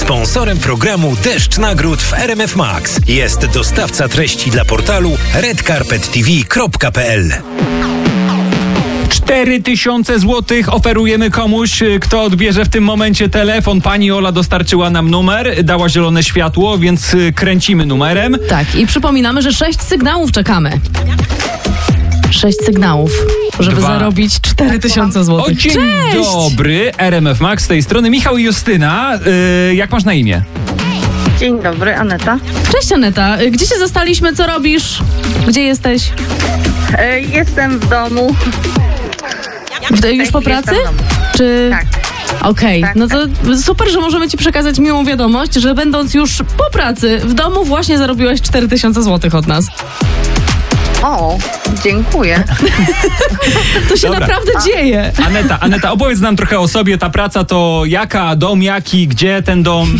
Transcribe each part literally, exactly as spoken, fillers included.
Sponsorem programu Deszcz Nagród w R M F Max jest dostawca treści dla portalu red carpet t v kropka p l. cztery tysiące złotych oferujemy komuś, kto odbierze w tym momencie telefon. Pani Ola dostarczyła nam numer, dała zielone światło, więc kręcimy numerem. Tak, i przypominamy, że sześć sygnałów czekamy. Sześć sygnałów, żeby Dwa. zarobić cztery tysiące O, złotych. dzień Cześć! dobry, R M F Max z tej strony. Michał i Justyna, yy, jak masz na imię? Dzień dobry, Aneta. Cześć Aneta, gdzie się zastaliśmy, co robisz? Gdzie jesteś? E, jestem w domu. W, już po pracy? Jestem w domu. Czy... Tak. Okej, Tak, no to super, że możemy ci przekazać miłą wiadomość, że będąc już po pracy w domu właśnie zarobiłaś cztery tysiące złotych od nas. O, dziękuję. To się Dobra. naprawdę dzieje. Aneta, Aneta, opowiedz nam trochę o sobie. Ta praca to jaka, dom jaki, gdzie ten dom?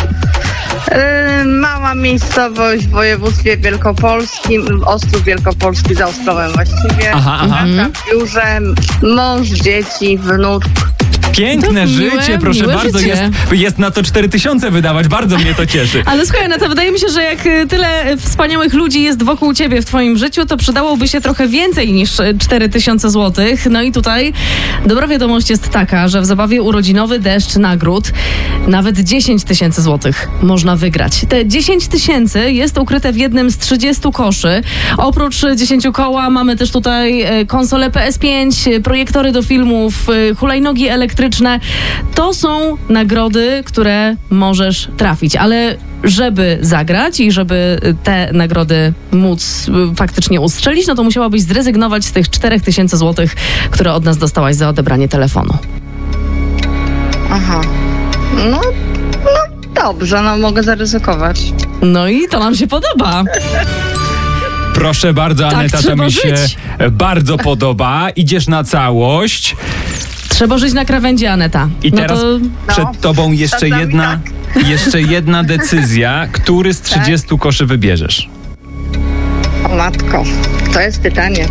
E, mała miejscowość w województwie wielkopolskim, Ostrów Wielkopolski za Ostrowem właściwie. Aha, aha. Praca w biurze, mąż, dzieci, wnuk. Piękne To miłe, życie, proszę miłe bardzo. życie. Jest, jest na to cztery tysiące wydawać, bardzo mnie to cieszy. Ale słuchaj, Aneta, wydaje mi się, że jak y, tyle wspaniałych ludzi jest wokół ciebie w twoim życiu, to przydałoby się trochę więcej niż cztery tysiące złotych. No i tutaj dobra wiadomość jest taka, że w zabawie urodzinowy Deszcz Nagród nawet dziesięć tysięcy złotych można wygrać. Te dziesięć tysięcy jest ukryte w jednym z trzydziestu koszy. Oprócz dziesięciu koła mamy też tutaj e, konsolę P S pięć, e, projektory do filmów, e, hulajnogi elektryczne. To są nagrody, które możesz trafić, ale żeby zagrać i żeby te nagrody móc y, faktycznie ustrzelić, no to musiałabyś zrezygnować z tych czterech tysięcy złotych, które od nas dostałaś za odebranie telefonu. Aha. No, no dobrze, no mogę zaryzykować. No i to nam się podoba. Proszę bardzo, Tak Aneta, to trzeba mi się żyć. bardzo podoba. Idziesz na całość. Trzeba żyć na krawędzi, Aneta. I no teraz to przed tobą jeszcze czasami jedna, jeszcze jedna decyzja. Który z trzydziestu koszy wybierzesz? O matko, to jest pytanie.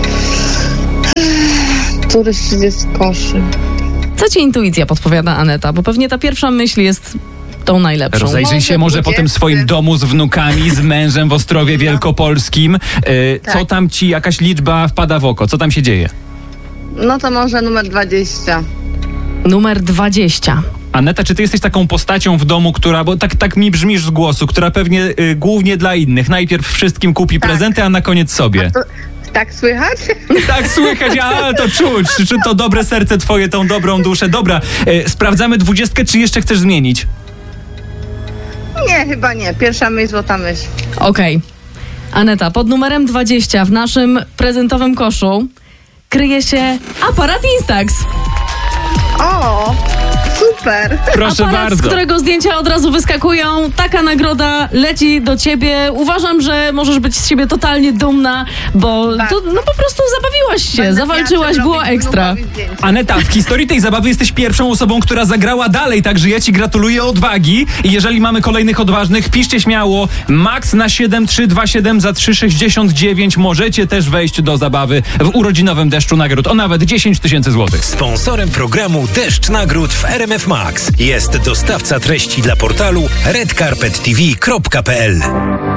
Który z trzydziestu koszy? co ci intuicja podpowiada, Aneta? Bo pewnie ta pierwsza myśl jest tą najlepszą. Rozejrzyj się może po tym swoim domu z wnukami, z mężem w Ostrowie Wielkopolskim. Yy, Co Tak. tam ci jakaś liczba wpada w oko? Co tam się dzieje? No to może numer dwadzieścia. Numer dwadzieścia. Aneta, czy ty jesteś taką postacią w domu, która, bo tak, tak mi brzmisz z głosu, która pewnie y, głównie dla innych. Najpierw wszystkim kupi Tak. prezenty, a na koniec sobie. To, tak słychać? Tak słychać, a to czuć. Czy, czy to dobre serce twoje, tą dobrą duszę. Dobra, y, sprawdzamy dwudziestkę, czy jeszcze chcesz zmienić? Nie, chyba nie. Pierwsza myśl, złota myśl. Okej. Aneta, pod numerem dwadzieścia w naszym prezentowym koszu kryje się aparat Instax. O, super. Proszę Aparat, bardzo. z którego zdjęcia od razu wyskakują. Taka nagroda leci do ciebie. Uważam, że możesz być z siebie totalnie dumna, bo Tak. to, no po prostu zabawiłaś się, Będę zawalczyłaś, miała było robić ekstra. wnukowi zdjęcia. Aneta, w historii tej zabawy jesteś pierwszą osobą, która zagrała dalej, także ja ci gratuluję odwagi i jeżeli mamy kolejnych odważnych, piszcie śmiało Max na siedem trzy dwa siedem za trzy sześćdziesiąt dziewięć. Możecie też wejść do zabawy w urodzinowym Deszczu Nagród o nawet dziesięć tysięcy złotych. Sponsorem programu Deszcz Nagród w R M F Max jest dostawca treści dla portalu red carpet t v kropka p l.